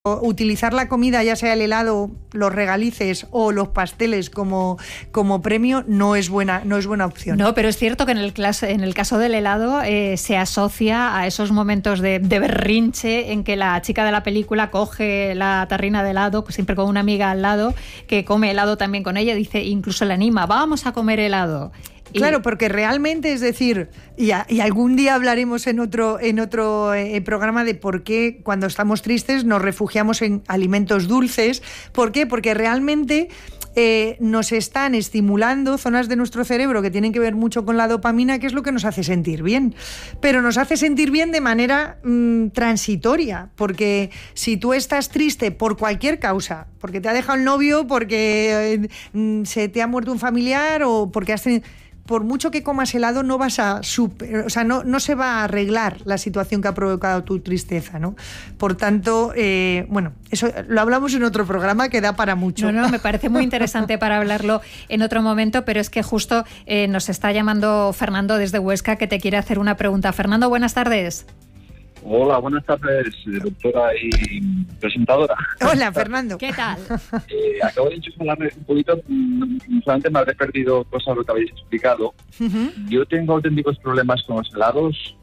utilizar la comida, ya sea el helado, los regalices o los pasteles como premio no es buena opción. No, pero es cierto que en el caso del helado se asocia a esos momentos de berrinche en que la chica de la película coge la tarrina de helado, siempre con una amiga al lado, que come helado también con ella, dice, incluso la anima, vamos a comer helado. Claro, porque realmente, es decir, y algún día hablaremos en otro programa de por qué cuando estamos tristes nos refugiamos en alimentos dulces. ¿Por qué? Porque realmente nos están estimulando zonas de nuestro cerebro que tienen que ver mucho con la dopamina, que es lo que nos hace sentir bien. Pero nos hace sentir bien de manera transitoria, porque si tú estás triste por cualquier causa, porque te ha dejado el novio, porque se te ha muerto un familiar o porque has tenido... Por mucho que comas helado no vas a no se va a arreglar la situación que ha provocado tu tristeza, ¿no? Por tanto, eso lo hablamos en otro programa que da para mucho. No, me parece muy interesante para hablarlo en otro momento, pero es que justo nos está llamando Fernando desde Huesca, que te quiere hacer una pregunta. Fernando, buenas tardes. Hola, buenas tardes, doctora y presentadora. Hola, Fernando. ¿Qué tal? Acabo de hablarme un poquito, solamente me habré perdido cosas de lo que habéis explicado. Uh-huh. Yo tengo auténticos problemas con los helados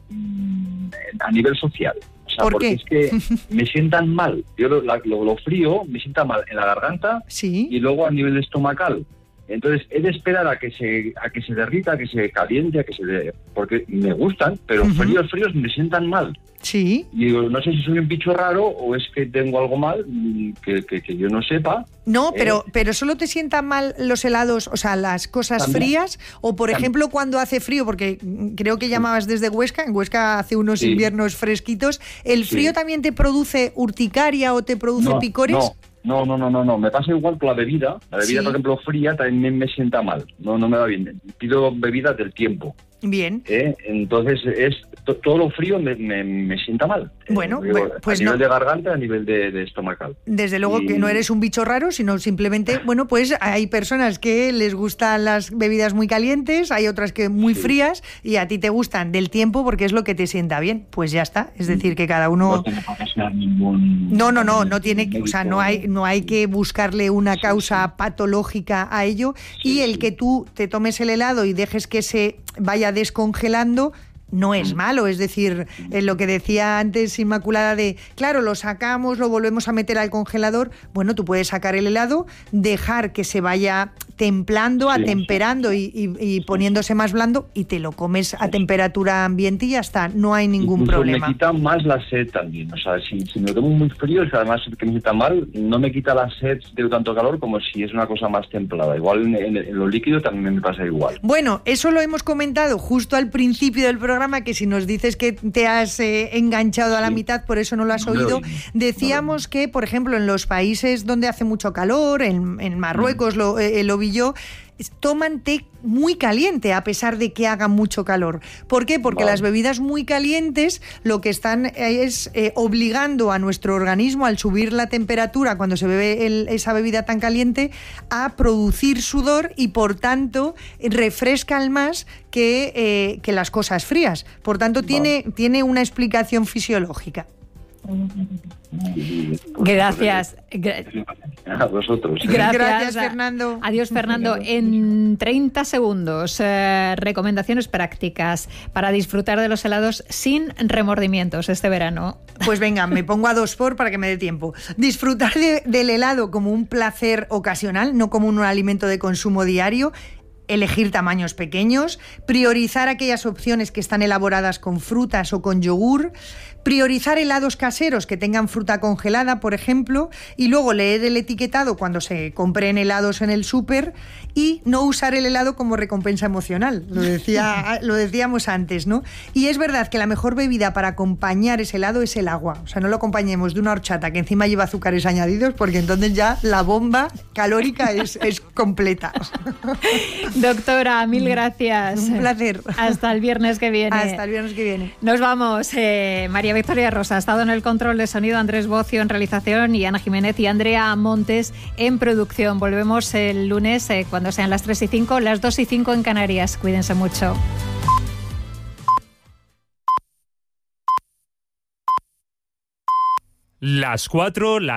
a nivel social. O sea, porque es que me sientan mal. Yo lo frío me sienta mal en la garganta. ¿Sí? Y luego a nivel estomacal. Entonces he de esperar a que se derrita, a que se caliente, porque me gustan, pero uh-huh. fríos me sientan mal. Sí. Y digo, no sé si soy un bicho raro o es que tengo algo mal que yo no sepa. No, pero solo te sientan mal los helados, o sea, las cosas ¿también? Frías, o por ejemplo cuando hace frío, porque creo que llamabas desde Huesca, en Huesca hace unos inviernos fresquitos, ¿el frío también te produce urticaria o te produce picores? No, me pasa igual con la bebida. La bebida, por ejemplo, fría también me sienta mal, no me va bien. Pido bebidas del tiempo. Bien. Entonces todo lo frío me sienta mal. Bueno, pues a nivel de garganta, a nivel de estomacal. Desde luego que no eres un bicho raro, sino simplemente, pues hay personas que les gustan las bebidas muy calientes, hay otras que muy frías, y a ti te gustan del tiempo porque es lo que te sienta bien. Pues ya está. Es decir, que cada uno... No tiene por qué ser ningún... No tiene que, o sea, no hay que buscarle una causa patológica a ello, y el que tú te tomes el helado y dejes que se vaya descongelando no es malo, es decir, lo que decía antes Inmaculada de, claro, lo sacamos, lo volvemos a meter al congelador, bueno, tú puedes sacar el helado, dejar que se vaya templando, atemperando y poniéndose más blando, y te lo comes a temperatura ambiente y ya está, no hay ningún problema. Me quita más la sed también, o sea, si me lo tomo muy frío, es que además que me sienta mal, no me quita la sed de tanto calor como si es una cosa más templada. Igual en lo líquido también me pasa igual. Bueno, eso lo hemos comentado justo al principio del programa, que si nos dices que te has enganchado a la mitad, por eso no lo has oído. Decíamos que, por ejemplo, en los países donde hace mucho calor, en Marruecos lo vi yo, toman té muy caliente a pesar de que haga mucho calor. ¿Por qué? Porque las bebidas muy calientes lo que están es obligando a nuestro organismo, al subir la temperatura cuando se bebe esa bebida tan caliente, a producir sudor, y por tanto refrescan más que las cosas frías. Por tanto tiene una explicación fisiológica. Gracias. A vosotros. Gracias, Fernando. Adiós, Fernando. En 30 segundos, recomendaciones prácticas para disfrutar de los helados sin remordimientos este verano. Pues venga, me pongo a 2 para que me dé tiempo. Disfrutar del helado como un placer ocasional, no como un alimento de consumo diario. Elegir tamaños pequeños, priorizar aquellas opciones que están elaboradas con frutas o con yogur, priorizar helados caseros que tengan fruta congelada, por ejemplo, y luego leer el etiquetado cuando se compren helados en el súper, y no usar el helado como recompensa emocional. Lo decíamos antes, ¿no? Y es verdad que la mejor bebida para acompañar ese helado es el agua. O sea, no lo acompañemos de una horchata que encima lleva azúcares añadidos, porque entonces ya la bomba calórica es completa. Doctora, mil gracias. Un placer. Hasta el viernes que viene. Hasta el viernes que viene. Nos vamos. María Victoria Rosa ha estado en el control de sonido, Andrés Bocio en realización y Ana Jiménez y Andrea Montes en producción. Volvemos el lunes cuando sean las 3:05, las 2:05 en Canarias. Cuídense mucho. Las 4,